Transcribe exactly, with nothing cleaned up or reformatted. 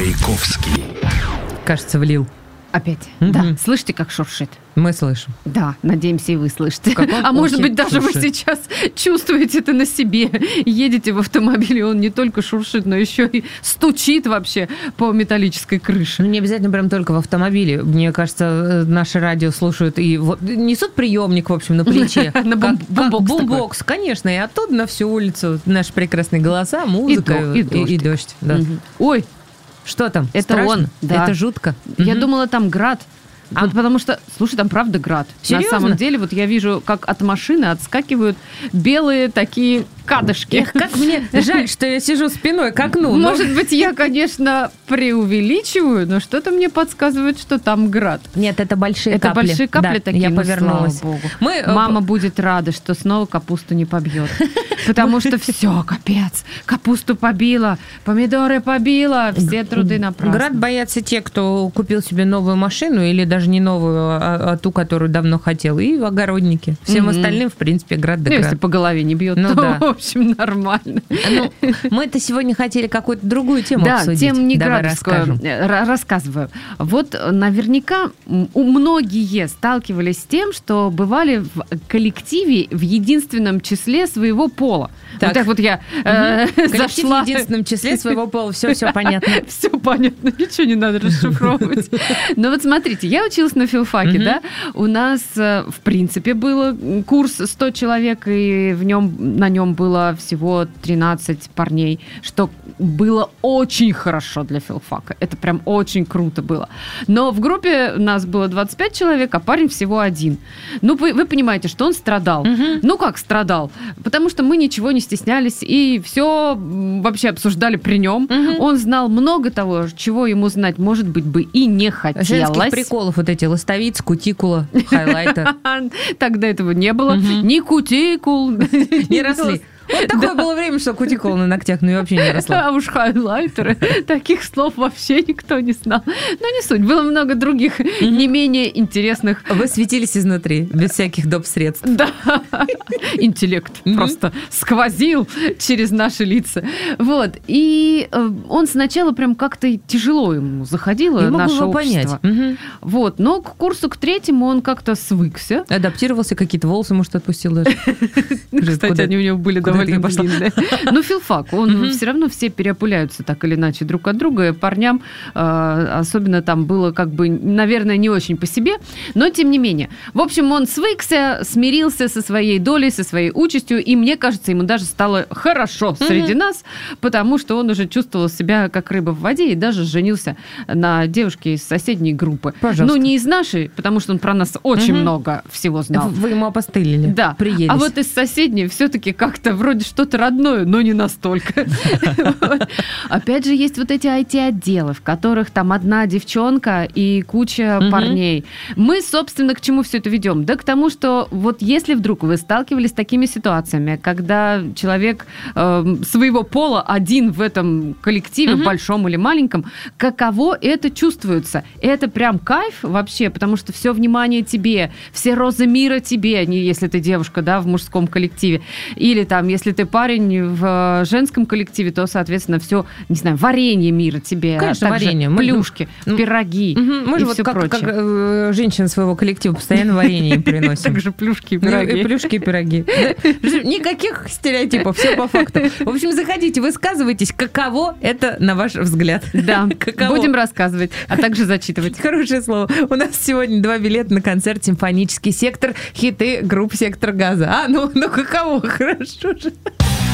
Маяковский. Кажется, влил. Опять? Мгм. Да. Слышите, как шуршит? Мы слышим. Да, надеемся, и вы слышите. В каком А может ухе быть, даже вы шуршит? сейчас чувствуете это на себе. Едете в автомобиле, он не только шуршит, но еще и стучит вообще по металлической крыше. Ну, не обязательно прям только в автомобиле. Мне кажется, наши радио слушают и вот несут приемник, в общем, на плече. На Как- бум- бумбокс как бумбокс, конечно. И оттуда на всю улицу наши прекрасные голоса, музыка до- и и, дождик. и дождь. Да. Мгм. Ой, Что там? Это Страшно? он, да. Это жутко. я Мгм. думала, там град. А- Вот потому что, слушай, там правда град. Серьезно? На самом деле, вот я вижу, как от машины отскакивают белые такие кадышки. Эх, как мне жаль, что я сижу спиной к окну. но- Может быть, я, конечно, преувеличиваю, но что-то мне подсказывает, что там град. Нет, это большие Это капли. большие капли Да, такие, я ну, повернулась. слава богу. Мы, э, Мама будет рада, что снова капусту не побьет. Потому что все, капец, капусту побила, помидоры побила, все труды напрасно. Град боятся те, кто купил себе новую машину или даже не новую, а, а ту, которую давно хотел, и огородники. Всем Мгм. остальным, в принципе, град да Ну, град. если по голове не бьет, Ну то, да. в общем, нормально. Ну, мы-то сегодня хотели какую-то другую тему Да, обсудить. тему не Давай градовскую. расскажем. Э, ра- Рассказываю. Вот э, наверняка м, у многие сталкивались с тем, что бывали в коллективе в единственном числе своего пола. Так. Вот так вот я э, Коллектив зашла. в единственном числе своего пола. Все, все понятно. Все понятно, ничего не надо расшифровывать. Но вот смотрите, я училась на филфаке, Мгм. да, у нас, э, в принципе, был курс сто человек, и в нем, на нем было всего тринадцать парней, что было очень хорошо для филфака. Это прям очень круто было. Но в группе нас было двадцать пять человек, а парень всего один. Ну, вы, вы понимаете, что он страдал. Мгм. Ну, как страдал? Потому что мы ничего не стеснялись и все вообще обсуждали при нем. Мгм. Он знал много того, чего ему знать, может быть, бы и не Женских хотелось. приколов вот эти ластовиц, кутикула, хайлайтер. Тогда этого не было. Мгм. Ни кутикул. Не росли. Вот такое было время, что кутикула на ногтях, ну и вообще не росла. А уж хайлайтеры. Таких слов вообще никто не знал. Но не суть. Было много других не менее интересных. Вы светились изнутри, без всяких доп. Средств. Да, интеллект Мгм. просто сквозил через наши лица. Вот. И э, он сначала прям как-то тяжело ему заходило, Не могу наше его общество. понять. Мгм. Вот. Но к курсу к третьему он как-то свыкся. Адаптировался, какие-то волосы, может, отпустил даже. Скажи, Кстати, куда- они у него были куда ты довольно пошла? длинные. Ну, филфак, он Мгм. все равно все переопыляются так или иначе друг от друга. И парням э, особенно там было как бы, наверное, не очень по себе, но тем не менее. В общем, он свыкся, смирился со своей долей, со своей участью, и мне кажется, ему даже стало хорошо среди нас, потому что он уже чувствовал себя как рыба в воде и даже женился на девушке из соседней группы. Пожалуйста. Ну, не из нашей, потому что он про нас очень Мгм. много всего знал. Вы ему опостылили. Да. Приелись. А вот из соседней все-таки как-то вроде что-то родное, но не настолько. Вот. Опять же, есть вот эти ай ти-отделы, в которых там одна девчонка и куча Мгм. парней. Мы, собственно, к чему все это ведем? Да к тому, что вот если вдруг вы сталкивались с такими ситуациями, когда человек э, своего пола один в этом коллективе, Мгм. большом или маленьком, каково это чувствуется? Это прям кайф вообще, потому что все внимание тебе, все розы мира тебе, не если ты девушка, да, в мужском коллективе, или там, если ты парень в э, женском коллективе, то, соответственно, все, не знаю, варенье мира тебе, Конечно, а также варенье. Мы- плюшки, ну, пироги Мгм. Мы и же вот все как, прочее. как э, женщины своего коллектива постоянно варенье им приносим. Также плюшки и Ну, пироги. И плюшки, и пироги. Да, никаких стереотипов, все по факту. В общем, заходите, высказывайтесь, каково это, на ваш взгляд. Да, Каково? будем рассказывать, а также зачитывать. Хорошее слово. У нас сегодня два билета на концерт «Симфонический сектор», хиты групп «Сектор газа». А, ну, ну каково? Хорошо же.